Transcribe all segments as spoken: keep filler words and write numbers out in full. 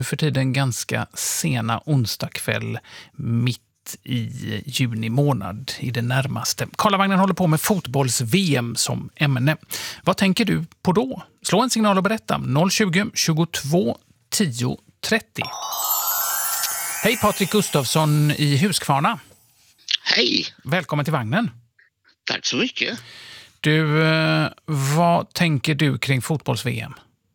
För tiden ganska sena onsdagkväll mitt i juni månad i det närmaste. Karlavagnen håller på med fotbolls-V M som ämne. Vad tänker du på då? Slå en signal och berätta. noll tjugo, tjugotvå, tio, trettio. Hej, Patrik Gustafsson i Huskvarna. Hej! Välkommen till vagnen. Tack så mycket. Du, vad tänker du kring fotbolls-V M?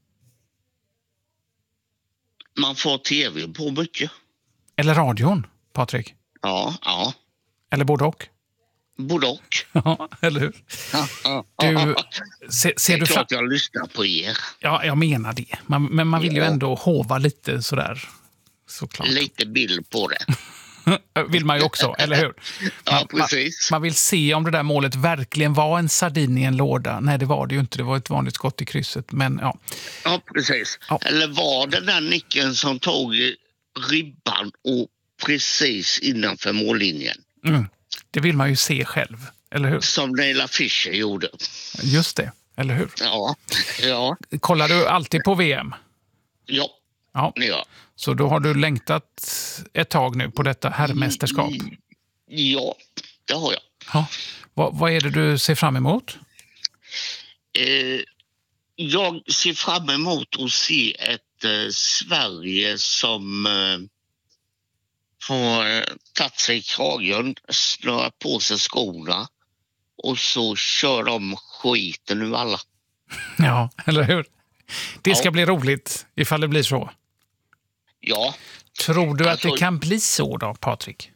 Man får tv på mycket. Eller radion, Patrik? Ja, ja. Eller både och? Både och. Ja, eller hur? Ja, ja, Du, ja. se, ser det är du klart fram- jag lyssnar på er. Ja, jag menar det. Man, men man vill ju Ja. ändå hova lite sådär. Såklart. Lite bild på det. Vill man ju också, eller hur? Ja, Man, precis. man vill se om det där målet verkligen var en sardin i en låda. Nej, det var det ju inte. Det var ett vanligt skott i krysset. Men ja, Ja, precis. Ja. Eller var det den nicken som tog ribban och precis innanför mållinjen? mm, det vill man ju se själv, eller hur? Som Neila Fischer gjorde. Just det, eller hur? Ja, ja, Kollar du alltid på V M? ja. Ja, ja. så då har du längtat ett tag nu på detta herrmästerskap. Ja, det har jag. Ja. Vad, vad är det du ser fram emot? Eh, jag ser fram emot att se ett eh, Sverige som eh, får eh, tagit sig i kragen, snöra på sig skorna och så kör de skiten ur alla. Ja, eller hur? Det ska Ja. bli roligt ifall det blir så. Ja, Tror du att Alltså- det kan bli så då, Patrik?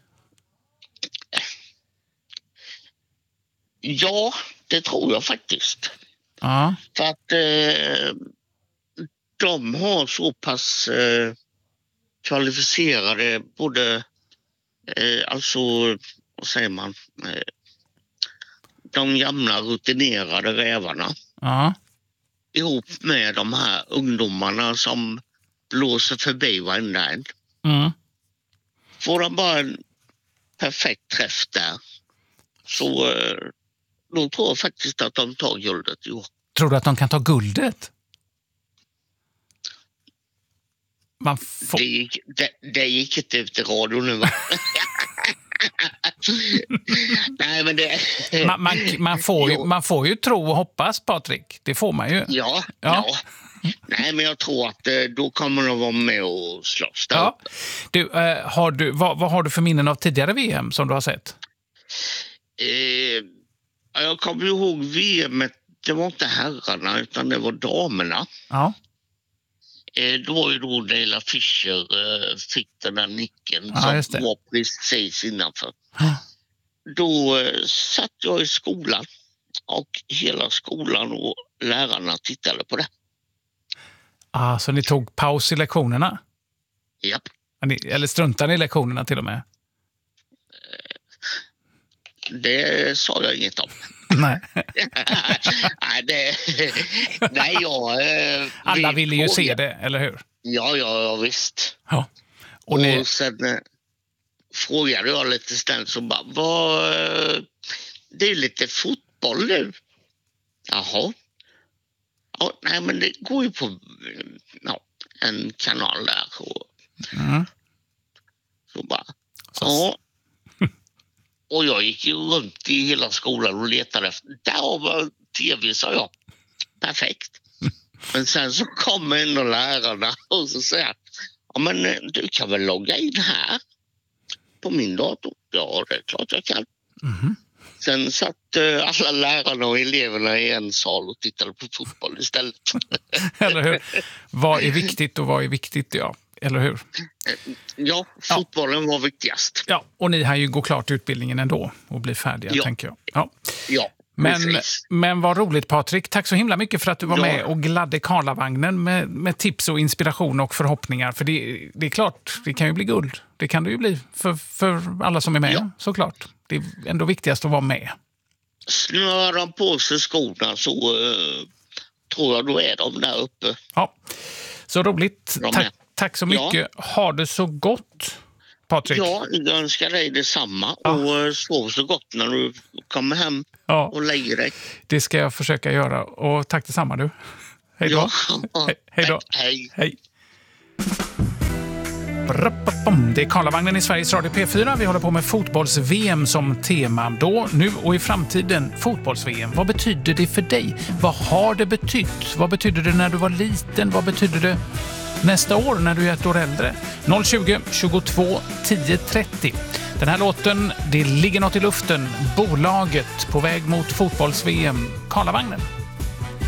ja, det tror jag faktiskt. Ja, För att eh, de har så pass eh, kvalificerade både, eh, alltså, vad säger man, eh, de gamla rutinerade rävarna ja, ihop med de här ungdomarna som blåser förbi varenda en. mm. Får de bara en perfekt träff där så eh, då tror jag faktiskt att de tar guldet. Jo. Tror du att de kan ta guldet? Man får... Det, gick, det, det gick inte ut i radio nu, va? Nej, men det... man, man, man, får ju, Jo. man får ju tro och hoppas, Patrik. Det får man ju. Ja, Ja. ja. Nej, men jag tror att eh, då kommer de vara med och slåss där Ja. uppe. Du, eh, har du, vad, vad har du för minnen av tidigare V M som du har sett? Eh, jag kommer ihåg V M, det var inte herrarna utan det var damerna. Ja, Eh, då var ju då Neila Fischer eh, fick den där nicken Ja, just det. som var precis innanför. Ja. Då eh, satt jag i skolan och hela skolan och lärarna tittade på det. ah, så ni tog paus i lektionerna? Japp. Eller struntade ni i lektionerna till och med? Det sa jag inget om. Nej. nej, det, nej, jag... Eh, Alla vi ville ju se frågade- det, eller hur? Ja, ja, ja visst. Ja. Och Och, ni, sen eh, frågade jag lite ställt så bara, vad, eh, det är lite fotboll nu. Jaha. Ja, nej, men det går ju på eh, ja, en kanal där. Och mm, så bara, så, ja. Och jag gick ju runt i hela skolan och letade efter. Där var tv, sa jag. Perfekt. Men sen så kom ändå lärarna och så säger jag, ja men eh, du kan väl logga in här på min dator? Ja, det är klart jag kan. mhm. Sen satt eh, alla lärarna och eleverna i en sal och tittade på fotboll istället. Eller hur? Vad är viktigt och vad är viktigt, ja. Eller hur? Ja, fotbollen var viktigast. Ja, och ni har ju gå klart utbildningen ändå och bli färdiga, Ja. tänker jag. Ja. Ja, Men, precis. men vad roligt, Patrik. Tack så himla mycket för att du var Ja. med och gladde Karlavagnen med, med tips och inspiration och förhoppningar. För det, det är klart, det kan ju bli guld. Det kan det ju bli för, för alla som är med, Ja. såklart. Det är ändå viktigast att vara med. Snörar de på sig skorna så eh, tror jag då är de där uppe. Ja, så roligt. De Tack, är. tack så Ja. mycket. Ha det så gott, Patrik. Ja, jag önskar dig detsamma Ja. och eh, sov så gott när du kommer hem Ja, och lägger dig. det ska jag försöka göra. Och tack detsamma du. Hej då. Ja. Hej, hej då. Hej. Hej. Det är Karlavagnen i Sveriges Radio P fyra. Vi håller på med fotbolls-V M som tema. Då, nu och i framtiden fotbolls-V M. Vad betyder det för dig? Vad har det betytt? Vad betyder det när du var liten? Vad betyder det nästa år när du är ett år äldre? noll tjugo, tjugotvå, tio, trettio. Den här låten, Det ligger något i luften. Bolaget på väg mot fotbolls-V M. Karlavagnen.